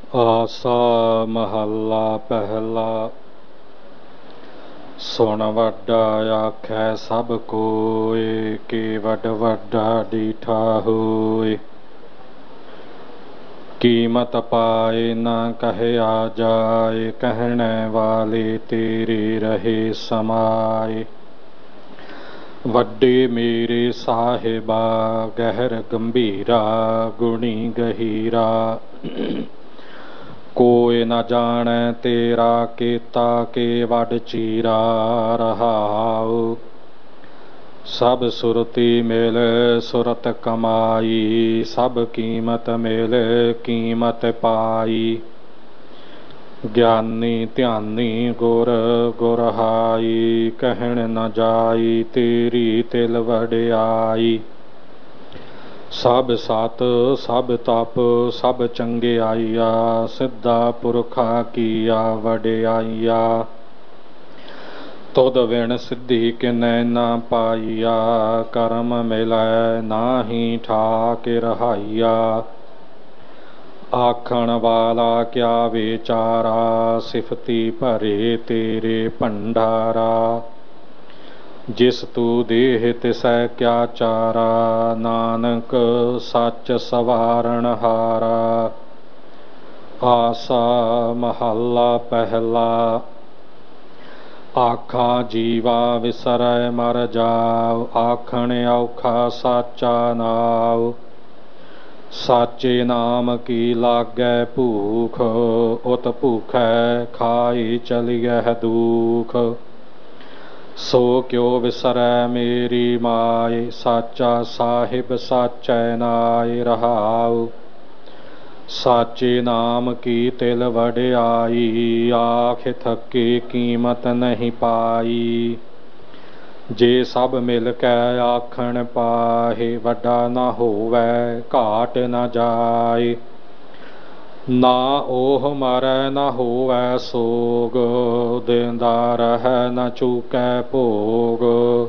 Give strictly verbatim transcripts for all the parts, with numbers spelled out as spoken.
ਆਸਾ ਮਹੱਲਾ ਪਹਿਲਾ। ਸੁਣ ਵੱਡਾ ਆਖੈ ਸਭ ਕੋਇ, ਕੀ ਵੱਡ ਵੱਡਾ ਡੀਠਾ ਹੋਇ। ਕੀਮਤ ਪਾਏ ਨਾ ਕਹਿਆ ਜਾਏ, ਕਹਿਣੇ ਵਾਲੇ ਤੇਰੇ ਰਹੇ ਸਮਾਏ। ਵੱਡੇ ਮੇਰੇ ਸਾਹਿਬਾ ਗਹਿਰ ਗੰਭੀਰਾ, ਗੁਣੀ ਗਹੀਰਾ। ਕੋਇ ਨਾ ਜਾਣੈ ਤੇਰਾ ਕੀਤਾ, ਕੇ ਵੱਡ ਚੀਰਾ ਰਹਾਉ। ਸਭ ਸੁਰਤੀ ਮਿਲ ਸੁਰਤ ਕਮਾਈ, ਸਭ ਕੀਮਤ ਮਿਲ ਕੀਮਤ ਪਾਈ। ਗਿਆਨੀ ਧਿਆਨੀ ਗੁਰ ਗੁਰਹਾਈ, ਕਹਿਣ ਨ ਜਾਈ ਤੇਰੀ ਤਿਲ ਵਡਿਆਈ। ਸਭ ਸਤ ਸਭ ਤਪ ਸਭ ਚੰਗਿਆਈਆ, ਸਿੱਧਾ ਪੁਰਖਾ ਕੀਆ ਵਡਿਆਈਆ। ਤੁਧ ਵਿਣ ਸਿੱਧੀ ਕਿਨੈ ਨਾ ਪਾਈਆ, ਕਰਮ ਮਿਲੈ ਨਾਹੀ ਠਾਕ ਰਹਾਈਆ। ਆਖਣ ਵਾਲਾ ਕਿਆ ਵਿਚਾਰਾ, ਸਿਫਤੀ ਭਰੇ ਤੇਰੇ ਭੰਡਾਰਾ। ਜਿਸ ਤੂੰ ਦੇਹ ਤਿਸੈ ਕਿਆ ਚਾਰਾ, ਨਾਨਕ ਸੱਚ ਸਵਾਰਨ ਹਾਰਾ। ਆਸਾ ਮਹੱਲਾ ਪਹਿਲਾ। ਆਖਾਂ ਜੀਵਾ ਵਿਸਰੈ ਮਰ ਜਾਉ, ਆਖਣ ਔਖਾ ਸਾਚਾ ਨਾਉ। ਸਾਚੇ ਨਾਮ ਕੀ ਲਾਗੈ ਭੂਖ, ਉਤ ਭੂਖੈ ਖਾਈ ਚਲੀਐ ਦੁਖ। ਸੋ ਕਿਉ ਵਿਸਰੈ ਮੇਰੀ ਮਾਇ, ਸਾਚਾ ਸਾਹਿਬ ਸਾਚੈ ਨਾਇ ਰਹਾਉ। ਸਾਚੇ ਨਾਮ ਕੀ ਤਿਲ ਵਡਿਆਈ, ਆਖ ਥਕੇ ਕੀਮਤ ਨਹੀਂ ਪਾਈ। ਜੇ ਸਭ ਮਿਲ ਕੈ ਆਖਣ ਪਾਹੇ, ਵੱਡਾ ਨਾ ਹੋਵੈ ਘਾਟ ਨ ਜਾਏ। ਨਾ ਉਹ ਮਰੈ ਨਾ ਹੋਵੈ ਸੋਗ, ਦੇਂਦਾ ਰਹੈ ਨ ਚੂਕੈ ਭੋਗ।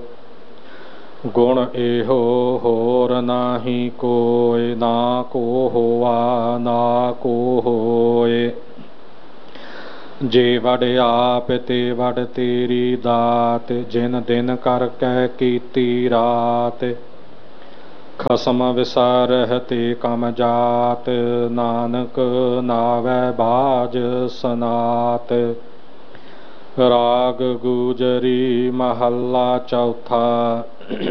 ਗੁਣ ਇਹੋ ਹੋਰ ਨਾਹੀ ਕੋਇ, ਨਾ ਕੋ ਹੋਆ ਨਾ ਕੋ ਹੋਇ। ਜੇ ਵਡ ਆਪ ਤੇ ਵਡ ਤੇਰੀ ਦਾਤ, ਜਿਨ ਦਿਨ ਕਰਕੇ ਕੀਤੀ ਰਾਤ। ਖਸਮ ਵਿਸਾਰਹਿ ਤੇ ਕਮ ਜਾਤ, ਨਾਨਕ ਨਾਵੈ ਬਾਝ ਸਨਾਤ। ਰਾਗ ਗੂਜਰੀ ਮਹੱਲਾ ਚੌਥਾ।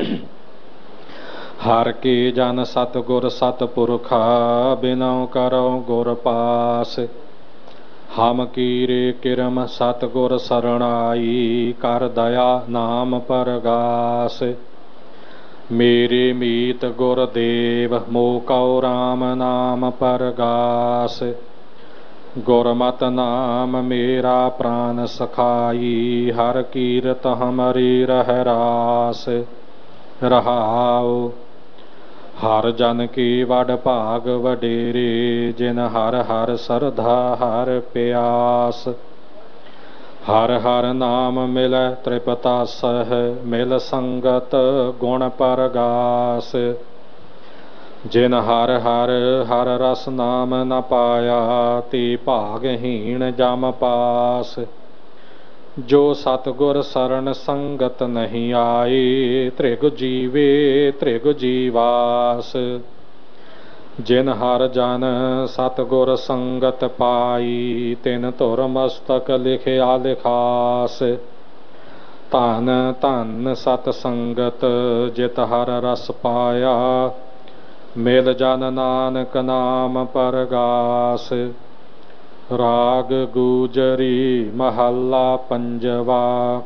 ਹਰ ਕੇ ਜਨ ਸਤਿਗੁਰ ਸਤਿਪੁਰਖਾ, ਬਿਨਉ ਕਰਉ ਗੁਰ ਪਾਸ। ਹਮ ਕੀਰੇ ਕਿਰਮ ਸਤਿਗੁਰ ਸਰਣਾਈ, ਕਰ ਦਇਆ ਨਾਮ ਪਰਗਾਸ। ਮੇਰੇ ਮੀਤ ਗੁਰਦੇਵ ਮੋਹ ਕਉ ਰਾਮ ਨਾਮ ਪਰਗਾਸ। ਗੁਰਮਤਿ ਨਾਮ ਮੇਰਾ ਪ੍ਰਾਨ ਸਖਾਈ, ਹਰ ਕੀਰਤ ਹਮਰੀ ਰਹਿ ਰਾਸ ਰਹਾਉ। ਹਰ ਜਨ ਕੀ ਵਡ ਭਾਗ ਵਡੇਰੇ, ਜਿਨ ਹਰ ਹਰ ਸਰਧਾ ਹਰ ਪਿਆਸ। ਹਰ ਹਰ ਨਾਮ ਮਿਲੈ ਤ੍ਰਿਪਤਾਸਹਿ, ਮਿਲ ਸੰਗਤ ਗੁਣ ਪਰਗਾਸ। ਜਿਨ ਹਰ ਹਰ ਹਰ ਰਸ ਨਾਮ ਨ ਪਾਇਆ, ਤੇ ਭਾਗਹੀਣ ਜਮ ਪਾਸ। ਜੋ ਸਤਿਗੁਰ ਸਰਣ ਸੰਗਤ ਨਹੀਂ ਆਈ, ਤ੍ਰਿਗ ਜੀਵੇ ਤ੍ਰਿਗ ਜੀਵਾਸ। ਜਿਨ ਹਰ ਜਨ ਸਤਿਗੁਰ ਸੰਗਤ ਪਾਈ, ਤਿਨ ਧੁਰ ਮਸਤਕ ਲਿਖਿਆ ਲਿਖਾਸ। ਧਨ ਧਨ ਸਤ ਸੰਗਤ ਜਿਤ ਹਰ ਰਸ ਪਾਇਆ, ਮਿਲ ਜਨ ਨਾਨਕ ਨਾਮ ਪਰਗਾਸ। ਰਾਗ ਗੂਜਰੀ ਮਹੱਲਾ ਪੰਜਵਾ।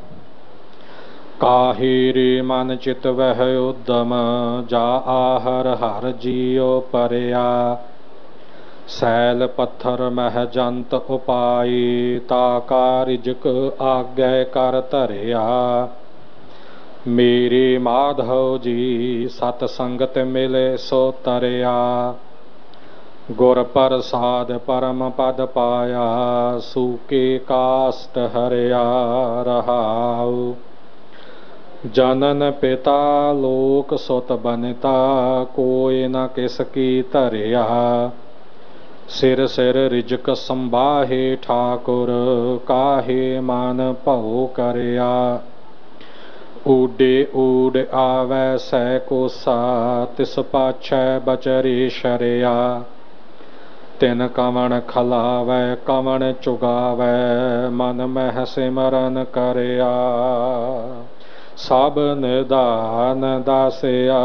ਕਾਹੀ ਰੇ ਮਨ ਚਿਤ ਵਹਿ ਉਦਮ, ਜਾ ਆਹਰ ਹਰ ਜੀਉ ਪਰਿਆ। ਸੈਲ ਪੱਥਰ ਮਹਿ ਜੰਤ ਉਪਾਈ, ਤਾ ਕਾ ਰਿਜਕ ਆਗੈ ਕਰ ਧਰਿਆ। ਮੇਰੇ ਮਾਧਵ ਜੀ ਸਤ ਸੰਗਤ ਮਿਲੇ ਸੋ ਤਰਿਆ। ਗੁਰ ਪ੍ਰਸਾਦ ਪਰਮ ਪਦ ਪਾਇਆ, ਸੂਕੇ ਕਾਸਟ ਹਰਿਆ ਰਹਾਉ। ਜਨਨ ਪਿਤਾ ਲੋਕ ਸੁਤ ਬਨਿਤਾ, ਕੋਇ ਨ ਕਿਸ ਕੀ ਧਰਿਆ। ਸਿਰ ਸਿਰ ਰਿਜਕ ਸੰਬਾਹੇ ਠਾਕੁਰ ਕਾਹੇ ਮਨ ਭਉ ਕਰਿਆ। ਊਡੇ ਊਡ ਆਵੈ ਸੈ ਕੋਸਾ ਤਿਸ ਪਾਛੈ ਬਚਰੀ ਸ਼ਰਿਆ। ਤਿਨ ਕਵਣ ਖਲਾਵੈ ਕਵਣ ਚੁਗਾਵੈ ਮਨ ਮਹਿ ਸਿਮਰਨ ਕਰਿਆ। ਸਭ ਨਿਧਾਨ ਦਾਸਿਆ